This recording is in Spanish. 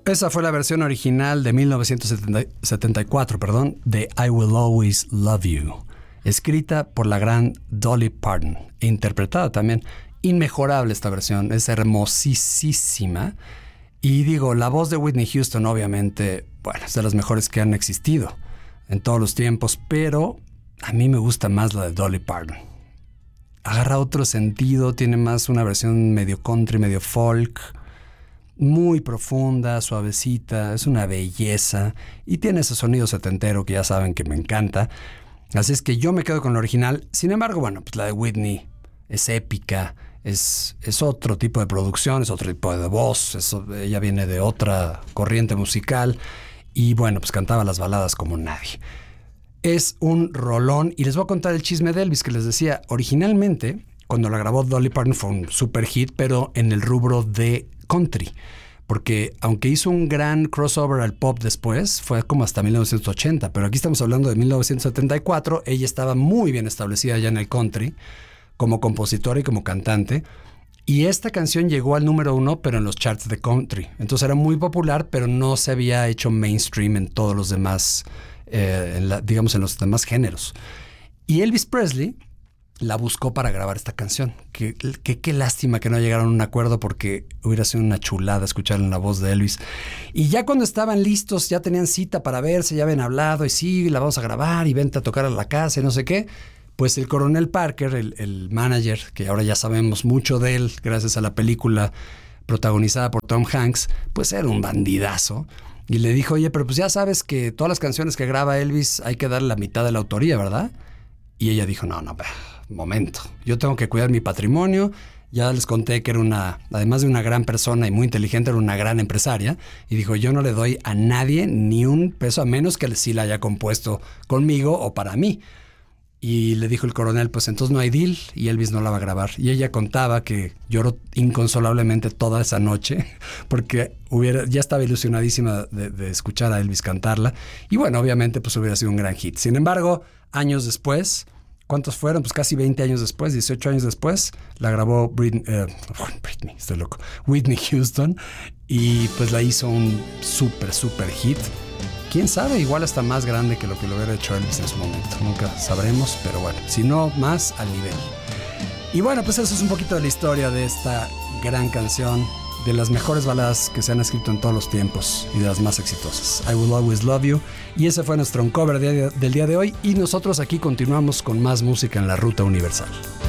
Esa fue la versión original de 1974, de I Will Always Love You, escrita por la gran Dolly Parton e interpretada también. Inmejorable esta versión, es hermosísima. Y digo, la voz de Whitney Houston obviamente, bueno, es de las mejores que han existido en todos los tiempos, pero a mí me gusta más la de Dolly Parton. Agarra otro sentido, tiene más una versión medio country, medio folk, muy profunda, suavecita, es una belleza y tiene ese sonido setentero que ya saben que me encanta. Así es que yo me quedo con la original. Sin embargo, bueno, pues la de Whitney es épica, es otro tipo de producción, es otro tipo de voz, ella viene de otra corriente musical y bueno, pues cantaba las baladas como nadie. Es un rolón y les voy a contar el chisme de Elvis que les decía. Originalmente, cuando la grabó Dolly Parton fue un super hit, pero en el rubro de country, porque aunque hizo un gran crossover al pop después, fue como hasta 1980, pero aquí estamos hablando de 1974, ella estaba muy bien establecida ya en el country, como compositora y como cantante, y esta canción llegó al número 1, pero en los charts de country, entonces era muy popular, pero no se había hecho mainstream en todos los demás, en los demás géneros. Y Elvis Presley la buscó para grabar esta canción. Qué lástima que no llegaron a un acuerdo porque hubiera sido una chulada escuchar en la voz de Elvis. Y ya cuando estaban listos, ya tenían cita para verse, ya habían hablado y sí, la vamos a grabar y vente a tocar a la casa y no sé qué. Pues el coronel Parker, el manager, que ahora ya sabemos mucho de él gracias a la película protagonizada por Tom Hanks, pues era un bandidazo. Y le dijo, oye, pero pues ya sabes que todas las canciones que graba Elvis hay que darle la mitad de la autoría, ¿verdad? Y ella dijo, no, momento, yo tengo que cuidar mi patrimonio. Ya les conté que era además de una gran persona y muy inteligente, era una gran empresaria. Y dijo, yo no le doy a nadie ni un peso a menos que sí la haya compuesto conmigo o para mí. Y le dijo el coronel, pues entonces no hay deal y Elvis no la va a grabar. Y ella contaba que lloró inconsolablemente toda esa noche porque ya estaba ilusionadísima de escuchar a Elvis cantarla. Y bueno, obviamente pues hubiera sido un gran hit. Sin embargo, años después, ¿cuántos fueron? Pues casi 20 años después, 18 años después, la grabó Whitney Houston y pues la hizo un súper hit. Quién sabe, igual hasta más grande que lo que lo hubiera hecho Elvis en su momento. Nunca sabremos, pero bueno, si no, más al nivel. Y bueno, pues eso es un poquito de la historia de esta gran canción, de las mejores baladas que se han escrito en todos los tiempos y de las más exitosas. I Will Always Love You. Y ese fue nuestro uncover del día de hoy. Y nosotros aquí continuamos con más música en la Ruta Universal.